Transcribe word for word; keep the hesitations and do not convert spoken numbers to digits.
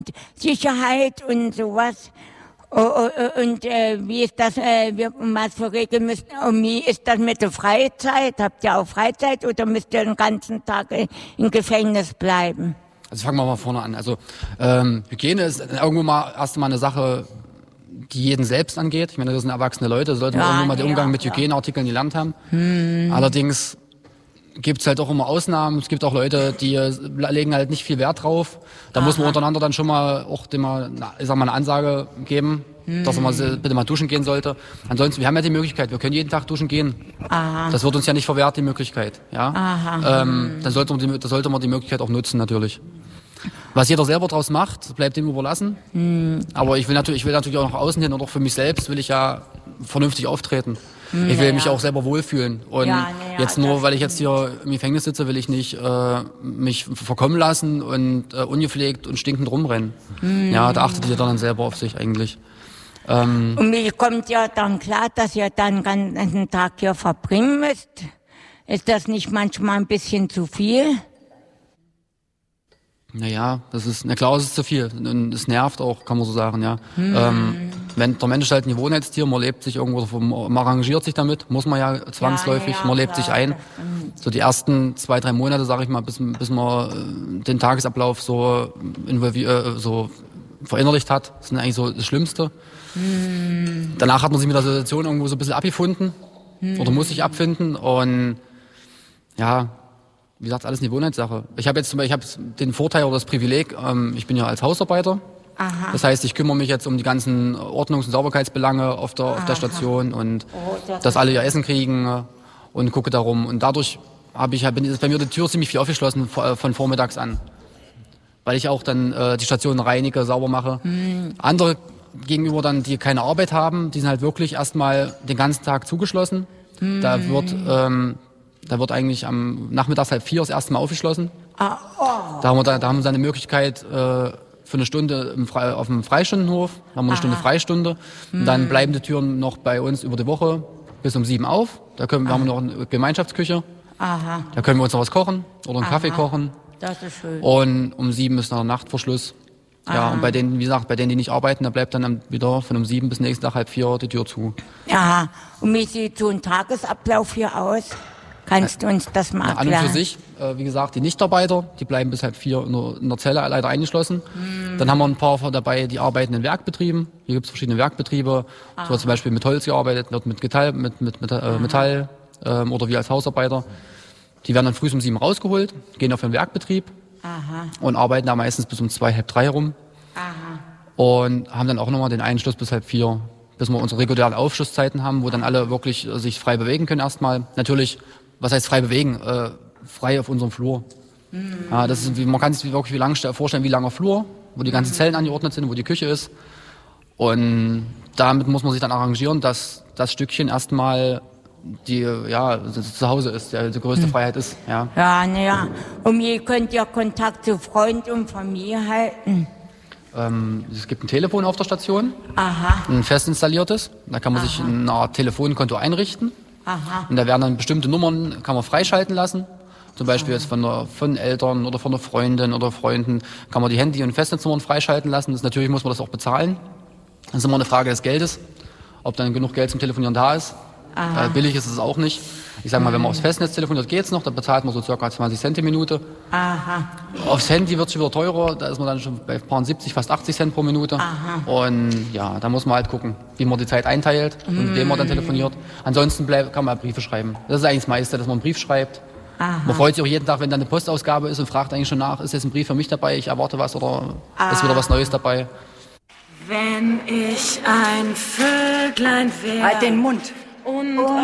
Sicherheit und sowas. Und äh, wie ist das, äh, was für Regeln müssen, und wie ist das mit der Freizeit? Habt ihr auch Freizeit oder müsst ihr den ganzen Tag im Gefängnis bleiben? Also fangen wir mal vorne an. Also ähm, Hygiene ist irgendwo mal erst mal eine Sache, die jeden selbst angeht. Ich meine, das sind erwachsene Leute, sollte man ja, irgendwo mal den Umgang ja, mit Hygieneartikeln gelernt haben. Hm. Allerdings gibt's halt auch immer Ausnahmen. Es gibt auch Leute, die legen halt nicht viel Wert drauf. Da Aha. muss man untereinander dann schon mal auch dem mal, ich sag mal, eine Ansage geben, hm. dass er mal bitte mal duschen gehen sollte. Ansonsten, wir haben ja die Möglichkeit, wir können jeden Tag duschen gehen. Aha. Das wird uns ja nicht verwehrt, die Möglichkeit. Ja, Aha. ähm, dann sollte man die, da sollte man die Möglichkeit auch nutzen, natürlich. Was jeder selber draus macht, bleibt ihm überlassen. Hm. Aber ich will natürlich, ich will natürlich auch nach außen hin und auch für mich selbst will ich ja vernünftig auftreten. Hm, ich will ja, mich ja. auch selber wohlfühlen. Und ja, nee, jetzt ja, nur, weil ich jetzt hier im Gefängnis sitze, will ich nicht äh, mich verkommen lassen und äh, ungepflegt und stinkend rumrennen. Hm. Ja, da achtet ihr dann selber auf sich eigentlich. Ähm, und wie kommt ihr dann klar, dass ihr dann den ganzen Tag hier verbringen müsst? Ist das nicht manchmal ein bisschen zu viel? Naja, das ist, na klar, es ist zu viel. Und es nervt auch, kann man so sagen, ja. Hm. Ähm, wenn der Mensch ist halt ein Gewohnheitstier, man lebt sich irgendwo, man arrangiert sich damit, muss man ja zwangsläufig, ja, ja, man lebt klar, sich ein. So die ersten zwei, drei Monate, sag ich mal, bis, bis man den Tagesablauf so, involviert, so verinnerlicht hat, das ist eigentlich so das Schlimmste. Hm. Danach hat man sich mit der Situation irgendwo so ein bisschen abgefunden, hm. oder muss sich abfinden und ja, wie gesagt, alles eine Gewohnheitssache. Ich habe jetzt zum Beispiel, ich habe den Vorteil oder das Privileg, ähm, ich bin ja als Hausarbeiter. Aha. Das heißt, ich kümmere mich jetzt um die ganzen Ordnungs- und Sauberkeitsbelange auf der, auf der Station und oh, das dass alle ihr Essen kriegen und gucke darum. Und dadurch habe ich, bin, ist bei mir die Tür ziemlich viel aufgeschlossen von vormittags an. Weil ich auch dann äh, die Station reinige, sauber mache. Hm. Andere gegenüber dann, die keine Arbeit haben, die sind halt wirklich erstmal den ganzen Tag zugeschlossen. Hm. Da wird... Ähm, Da wird eigentlich am Nachmittags halb vier das erste Mal aufgeschlossen. Ah, oh. Da haben wir da, da haben wir dann eine Möglichkeit äh, für eine Stunde im Fre- auf dem Freistundenhof. Da haben wir eine Aha. Stunde Freistunde. Hm. Und dann bleiben die Türen noch bei uns über die Woche bis um sieben auf. Da können, wir haben wir noch eine Gemeinschaftsküche. Aha. Da können wir uns noch was kochen oder einen Aha. Kaffee kochen. Das ist schön. Und um sieben ist noch Nachtverschluss. Aha. Ja, und bei denen, wie gesagt, bei denen, die nicht arbeiten, da bleibt dann wieder von um sieben bis nächsten Tag halb vier die Tür zu. Ja, und wie sieht so ein Tagesablauf hier aus? Kannst du uns das mal erklären? Ja, an und für sich, äh, wie gesagt, die Nichtarbeiter, die bleiben bis halb vier in der, in der Zelle leider eingeschlossen. Hm. Dann haben wir ein paar dabei, die arbeiten in Werkbetrieben. Hier gibt es verschiedene Werkbetriebe. Es wird zum Beispiel mit Holz gearbeitet, wird mit Metall, mit, mit, mit äh, Metall ähm, oder wir als Hausarbeiter. Die werden dann früh um sieben rausgeholt, gehen auf den Werkbetrieb Aha. und arbeiten da meistens bis um zwei, halb drei herum. Aha. Und haben dann auch nochmal den Einschluss bis halb vier, bis wir unsere regulären Aufschlusszeiten haben, wo dann alle wirklich äh, sich frei bewegen können erstmal. Natürlich, was heißt frei bewegen? Äh, frei auf unserem Flur. Mhm. Ja, das ist, wie, man kann sich wirklich wie lang vorstellen, wie langer Flur, wo die ganzen mhm. Zellen angeordnet sind, wo die Küche ist. Und damit muss man sich dann arrangieren, dass das Stückchen erstmal die, ja, zu Hause ist, die, die größte mhm. Freiheit ist. Ja, ja, naja. Und wie könnt ihr Kontakt zu Freund und Familie halten? Ähm, es gibt ein Telefon auf der Station, Aha. ein fest installiertes. Da kann man Aha. sich eine Art Telefonkonto einrichten. Aha. Und da werden dann bestimmte Nummern, kann man freischalten lassen. Zum Beispiel jetzt von, der, von Eltern oder von einer Freundin oder Freunden kann man die Handy- und Festnetznummern freischalten lassen. Das, natürlich muss man das auch bezahlen. Das ist immer eine Frage des Geldes, ob dann genug Geld zum Telefonieren da ist. Äh, billig ist es auch nicht. Ich sag mal, wenn man aufs Festnetz telefoniert, geht's noch, da bezahlt man so circa zwanzig Cent die Minute. Aha. Aufs Handy wird es schon wieder teurer, da ist man dann schon bei ein paar siebzig, fast achtzig Cent pro Minute. Aha. Und ja, da muss man halt gucken, wie man die Zeit einteilt und mit wem man dann telefoniert. Ansonsten bleib, kann man Briefe schreiben. Das ist eigentlich das meiste, dass man einen Brief schreibt. Aha. Man freut sich auch jeden Tag, wenn dann eine Postausgabe ist und fragt eigentlich schon nach, ist jetzt ein Brief für mich dabei, ich erwarte was oder Aha. ist wieder was Neues dabei. Wenn ich ein Vöglein wäre. Halt den Mund. Und